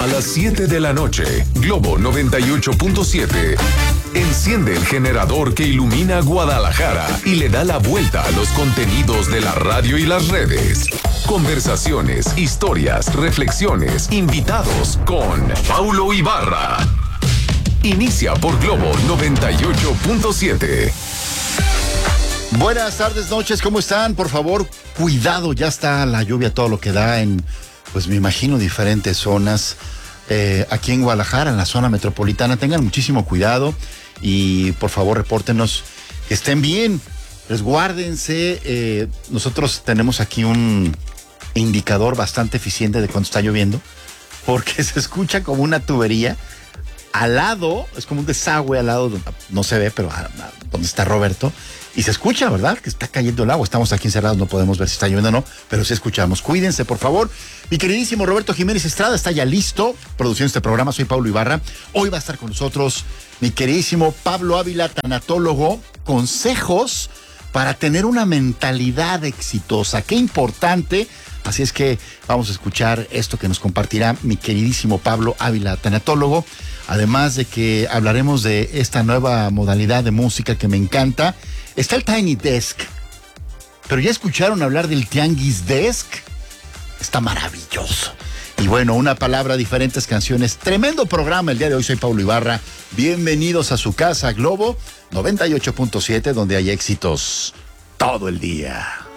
A las 7 de la noche, Globo 98.7 enciende el generador que ilumina Guadalajara y le da la vuelta a los contenidos de la radio y las redes. Conversaciones, historias, reflexiones, invitados con Paulo Ibarra. Inicia por Globo 98.7. Buenas tardes, noches, ¿cómo están? Por favor, cuidado, ya está la lluvia todo lo que da en, pues me imagino, diferentes zonas. Aquí en Guadalajara, en la zona metropolitana, tengan muchísimo cuidado y por favor repórtenos que estén bien, resguárdense. Nosotros tenemos aquí un indicador bastante eficiente de cuando está lloviendo, porque se escucha como una tubería al lado, es como un desagüe al lado, no se ve, pero donde está Roberto, y se escucha, ¿verdad? Que está cayendo el agua. Estamos aquí encerrados, no podemos ver si está lloviendo o no, pero sí escuchamos. Cuídense, por favor. Mi queridísimo Roberto Jiménez Estrada está ya listo produciendo este programa. Soy Paulo Ibarra. Hoy va a estar con nosotros mi queridísimo Pablo Ávila, tanatólogo. Consejos para tener una mentalidad exitosa. Qué importante. Así es que vamos a escuchar esto que nos compartirá mi queridísimo Pablo Ávila, tanatólogo. Además de que hablaremos de esta nueva modalidad de música que me encanta. Está el Tiny Desk. Pero ya escucharon hablar del Tianguis Desk. Está maravilloso. Y bueno, una palabra, diferentes canciones. Tremendo programa el día de hoy. Soy Paulo Ibarra. Bienvenidos a su casa, Globo 98.7, donde hay éxitos todo el día.